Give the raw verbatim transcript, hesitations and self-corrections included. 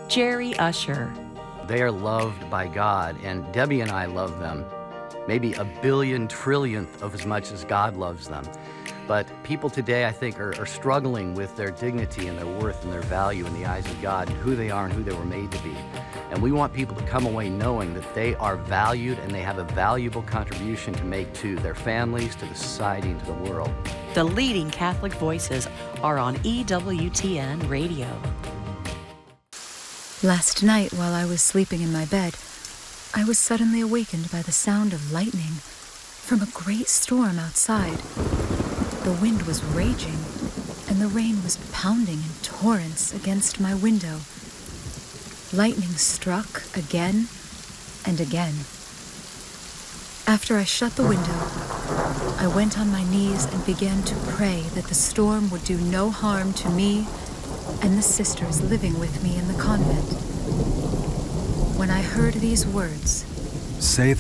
Jerry Usher. They are loved by God, and Debbie and I love them maybe a billion trillionth of as much as God loves them. But people today, I think, are, are struggling with their dignity and their worth and their value in the eyes of God and who they are and who they were made to be. And we want people to come away knowing that they are valued and they have a valuable contribution to make to their families, to the society, and to the world. The leading Catholic voices are on E W T N Radio. Last night, while I was sleeping in my bed, I was suddenly awakened by the sound of lightning from a great storm outside. The wind was raging, and the rain was pounding in torrents against my window. Lightning struck again and again. After I shut the window, I went on my knees and began to pray that the storm would do no harm to me and the sisters living with me in the convent. When I heard these words, say